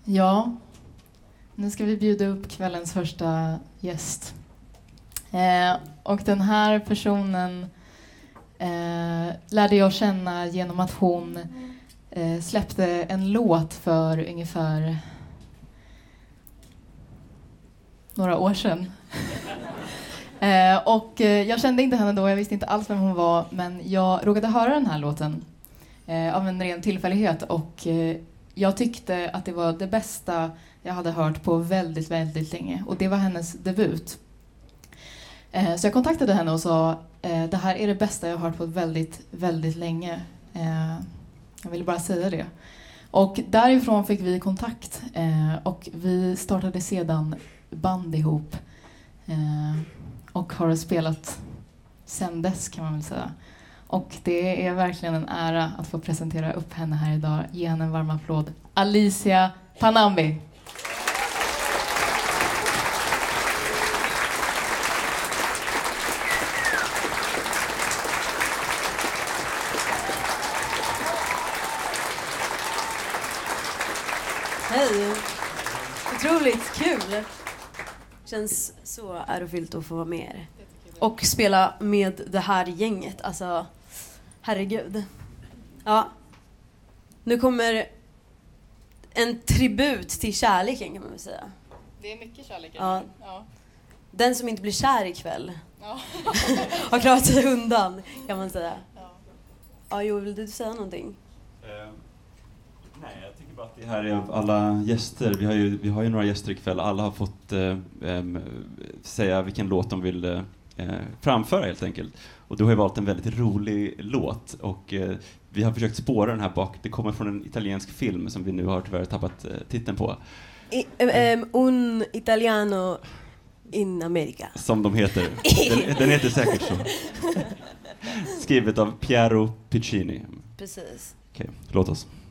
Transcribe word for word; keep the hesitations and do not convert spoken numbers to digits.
Ja, nu ska vi bjuda upp kvällens första gäst. Eh, och den här personen eh, lärde jag känna genom att hon eh, släppte en låt för ungefär några år sedan. eh, och eh, jag kände inte henne då, jag visste inte alls vem hon var, men jag råkade höra den här låten eh, av en ren tillfällighet och eh, jag tyckte att det var det bästa jag hade hört på väldigt, väldigt länge. Och det var hennes debut. Eh, så jag kontaktade henne och sa eh, det här är det bästa jag har hört på väldigt, väldigt länge. Eh, jag ville bara säga det. Och därifrån fick vi kontakt. Eh, och vi startade sedan band ihop. Eh, och har spelat sedan dess kan man väl säga. Och det är verkligen en ära att få presentera upp henne här idag. Ge henne en varm applåd. Alicia Panambi. Hej! Otroligt kul! Känns så ärofyllt att få vara med er. Och spela med det här gänget. Alltså, herregud. Ja. Nu kommer en tribut till kärleken kan man väl säga. Det är mycket kärlek. Ja. Ja. Den som inte blir kär ikväll Ja. har klarat sig undan kan man säga. Ja. Ja, jo, vill du säga någonting? Uh, nej, jag tycker bara att det här är av alla gäster. Vi har ju, vi har ju några gäster ikväll. Alla har fått uh, um, säga vilken låt de vill uh, framföra helt enkelt. Och du har ju valt en väldigt rolig låt. Och uh, vi har försökt spåra den här bak. Det kommer från en italiensk film som vi nu har tyvärr tappat uh, titeln på. I, um, un italiano in America. Som de heter. Den, den heter säkert så. Skrivet av Piero Piccini. Precis. Okej, låt oss.